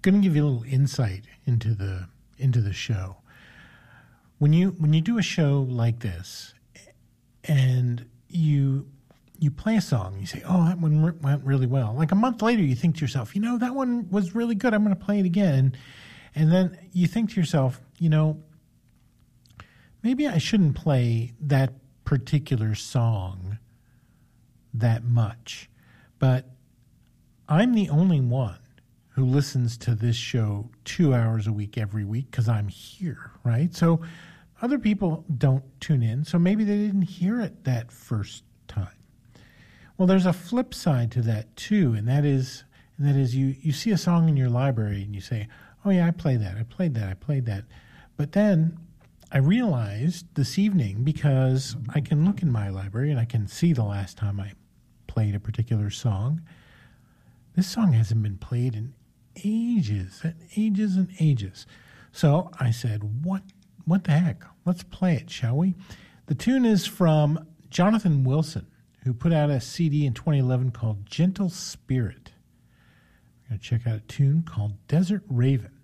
going to give you a little insight into the show. When you do a show like this, and you play a song, you say, "Oh, that one went really well." Like a month later, you think to yourself, "That one was really good. I'm going to play it again." And then you think to yourself, maybe I shouldn't play that particular song that much. But I'm the only one who listens to this show 2 hours a week every week because I'm here, right? So other people don't tune in, so maybe they didn't hear it that first time. Well, there's a flip side to that too, and that is you see a song in your library and you say, "Oh yeah, I played that." But then I realized this evening, because I can look in my library and I can see the last time I played a particular song, this song hasn't been played in ages and ages. So I said, what the heck? Let's play it, shall we? The tune is from Jonathan Wilson, who put out a CD in 2011 called Gentle Spirit. We're going to check out a tune called Desert Raven.